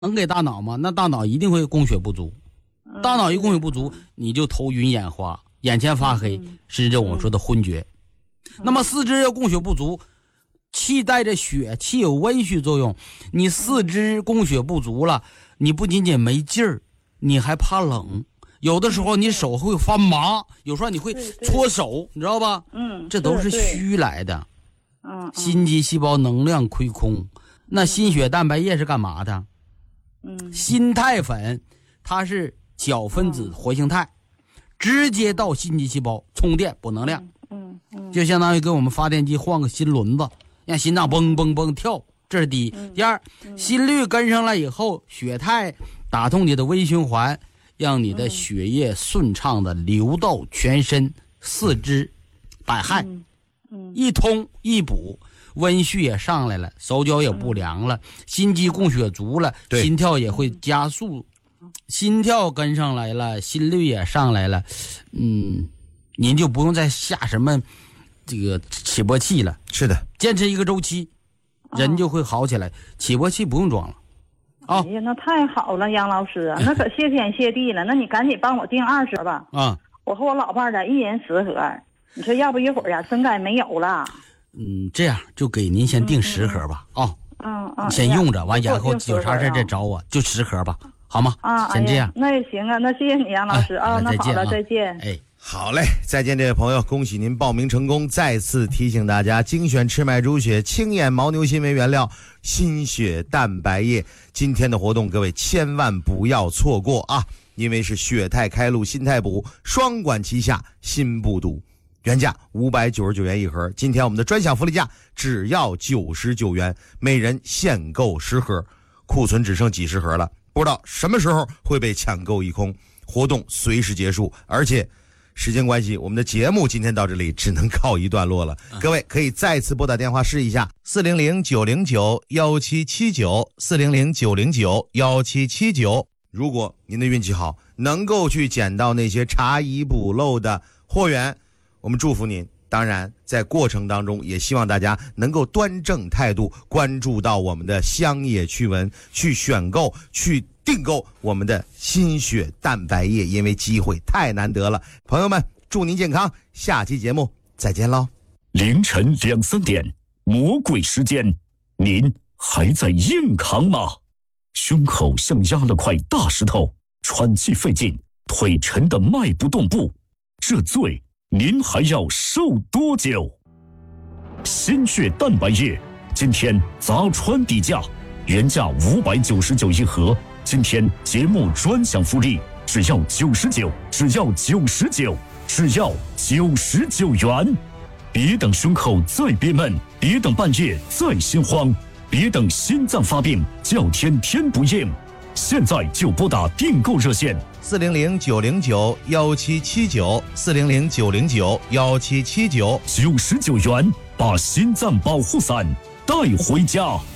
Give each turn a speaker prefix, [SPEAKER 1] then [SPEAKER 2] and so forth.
[SPEAKER 1] 能给大脑吗？那大脑一定会供血不足，大脑一供血不足，你就头晕眼花，眼前发黑，甚至我说的昏厥。那么四肢要供血不足，气带着血，气有温煦作用，你四肢供血不足了，你不仅仅没劲儿，你还怕冷，有的时候你手会发麻，有时候你会搓手，你知道吧？这都是虚来的。心肌细胞能量亏空，那心血蛋白液是干嘛的？心肽粉它是角分子活性肽，直接到心肌细胞充电补能量。就相当于给我们发电机换个新轮子，让心脏蹦蹦蹦跳，这是第一。第二，心率跟上来以后，血肽打通你的微循环，让你的血液顺畅的流到全身四肢百汗，一通一补，温煦也上来了，手脚也不凉了，心肌供血足了，心跳也会加速，心跳跟上来了，心率也上来了，您就不用再下什么这个起搏器了。
[SPEAKER 2] 是的，
[SPEAKER 1] 坚持一个周期，人就会好起来，起搏器不用装了。
[SPEAKER 3] 哎呀，那太好了，杨老师啊，那可谢天谢地了。那你赶紧帮我订20盒吧。我和我老伴儿的一人10盒，你说要不一会儿呀，真该没有了。
[SPEAKER 1] 这样就给您先订10盒吧。先用着，完以后有啥事再找我，就10盒吧，好吗？先这样。
[SPEAKER 3] 那也行啊，那谢谢你，杨老师啊。那好了，再见。
[SPEAKER 2] 好嘞，再见，这位朋友，恭喜您报名成功。再次提醒大家，精选赤麦猪血、青眼牦牛心为原料，心血蛋白液。今天的活动，各位千万不要错过啊！因为是血肽开路，心肽补，双管齐下，心不堵。原价599元一盒，今天我们的专享福利价只要99元，每人限购10盒，库存只剩几十盒了，不知道什么时候会被抢购一空。活动随时结束，而且时间关系，我们的节目今天到这里只能告一段落了。各位可以再次拨打电话试一下400-909-1779，400-909-1779。如果您的运气好，能够去捡到那些查遗补漏的货源，我们祝福您。当然在过程当中也希望大家能够端正态度，关注到我们的乡野趣闻，去选购去订购我们的心血蛋白液，因为机会太难得了。朋友们，祝您健康，下期节目再见喽。
[SPEAKER 4] 凌晨2、3点，魔鬼时间，您还在硬扛吗？胸口像压了块大石头，喘气费劲，腿沉得迈不动步，这罪您还要受多久？心血蛋白液今天砸穿底价，原价599一盒，今天节目专享福利，只要99，只要99，只要99元。别等胸口再憋闷，别等半夜再心慌，别等心脏发病叫天天不应，现在就拨打订购热线
[SPEAKER 2] 400-909-1779，400-909-1779，99元把心脏保护伞带回家。